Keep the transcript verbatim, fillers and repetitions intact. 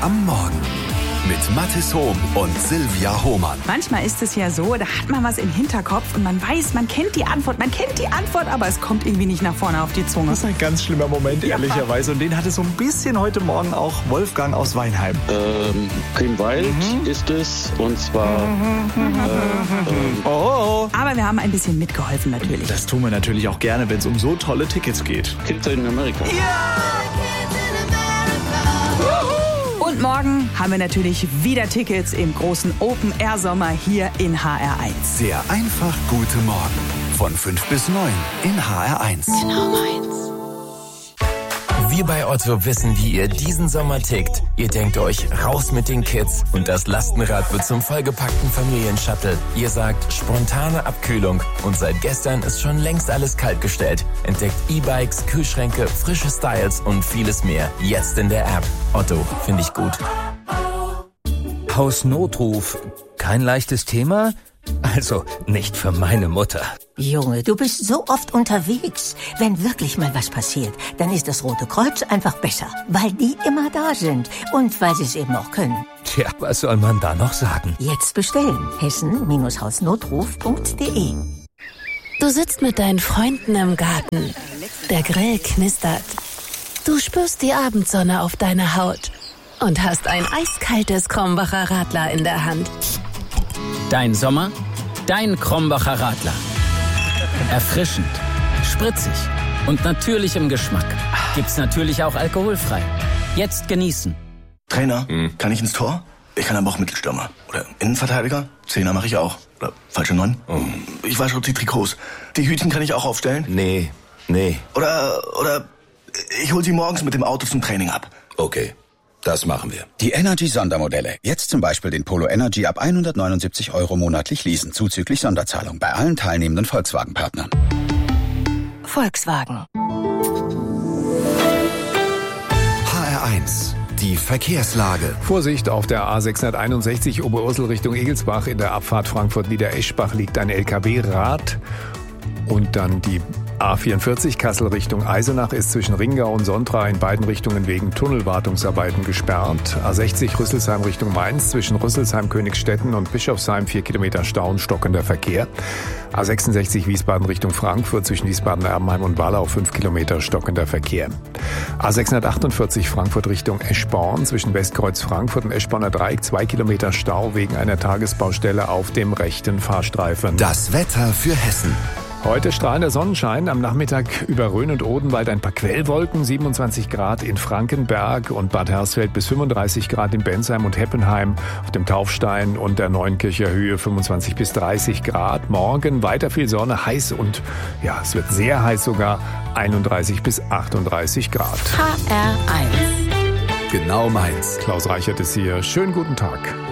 am Morgen mit Mathis Hohm und Silvia Hohmann. Manchmal ist es ja so, da hat man was im Hinterkopf und man weiß, man kennt die Antwort, man kennt die Antwort, aber es kommt irgendwie nicht nach vorne auf die Zunge. Das ist ein ganz schlimmer Moment, Ja. ehrlicherweise. Und den hatte so ein bisschen heute Morgen auch Wolfgang aus Weinheim. Ähm, Grünwald Mhm. ist es, und zwar äh, ähm, Oh, Aber wir haben ein bisschen mitgeholfen natürlich. das tun wir natürlich auch gerne, wenn es um so tolle Tickets geht. Kids in Amerika. Und morgen haben wir natürlich wieder Tickets im großen Open-Air-Sommer hier in H R eins. Der einfach gute Morgen von fünf bis neun in H R eins. Wir bei Otto wissen, wie ihr diesen Sommer tickt. Ihr denkt euch, raus mit den Kids und das Lastenrad wird zum vollgepackten Familienshuttle. Ihr sagt, spontane Abkühlung und seit gestern ist schon längst alles kaltgestellt. Entdeckt E-Bikes, Kühlschränke, frische Styles und vieles mehr. Jetzt in der App. Otto, finde ich gut. Hausnotruf. Kein leichtes Thema? Also nicht für meine Mutter. Junge, du bist so oft unterwegs. Wenn wirklich mal was passiert, dann ist das Rote Kreuz einfach besser. Weil die immer da sind und weil sie es eben auch können. Tja, was soll man da noch sagen? Jetzt bestellen. hessen Hausnotruf punkt de. Du sitzt mit deinen Freunden im Garten. Der Grill knistert. Du spürst die Abendsonne auf deiner Haut und hast ein eiskaltes Krombacher Radler in der Hand. Dein Sommer, dein Krombacher Radler. Erfrischend, spritzig und natürlich im Geschmack. Gibt's natürlich auch alkoholfrei. Jetzt genießen. Trainer, kann ich ins Tor? Ich kann aber auch Mittelstürmer. Oder Innenverteidiger? Zehner mache ich auch. Oder falsche Neun? Ich wasche die Trikots. Die Hütchen kann ich auch aufstellen? Nee, nee. Oder, oder ich hol sie morgens mit dem Auto zum Training ab. Okay, das machen wir. Die Energy-Sondermodelle. Jetzt zum Beispiel den Polo Energy ab hundertneunundsiebzig Euro monatlich leasen, zuzüglich Sonderzahlung bei allen teilnehmenden Volkswagen-Partnern. Volkswagen. H R eins. Die Verkehrslage. Vorsicht, auf der A sechshunderteinundsechzig Oberursel Richtung Egelsbach in der Abfahrt Frankfurt-Niedereschbach liegt ein L K W-Rad. Und dann die A vierundvierzig Kassel Richtung Eisenach ist zwischen Ringau und Sontra in beiden Richtungen wegen Tunnelwartungsarbeiten gesperrt. A sechzig Rüsselsheim Richtung Mainz zwischen Rüsselsheim, Königstetten und Bischofsheim vier Kilometer Stau und stockender Verkehr. A sechsundsechzig Wiesbaden Richtung Frankfurt zwischen Wiesbaden-Erbenheim und Wallau fünf Kilometer stockender Verkehr. A sechshundertachtundvierzig Frankfurt Richtung Eschborn zwischen Westkreuz Frankfurt und Eschborner Dreieck zwei Kilometer Stau wegen einer Tagesbaustelle auf dem rechten Fahrstreifen. Das Wetter für Hessen. Heute strahlender Sonnenschein, am Nachmittag über Rhön und Odenwald ein paar Quellwolken, siebenundzwanzig Grad in Frankenberg und Bad Hersfeld bis fünfunddreißig Grad in Bensheim und Heppenheim, auf dem Taufstein und der Neunkircher Höhe fünfundzwanzig bis dreißig Grad. Morgen weiter viel Sonne, heiß und ja, es wird sehr heiß sogar, einunddreißig bis achtunddreißig Grad. H R eins. Genau meins. Klaus Reichert ist hier. Schönen guten Tag.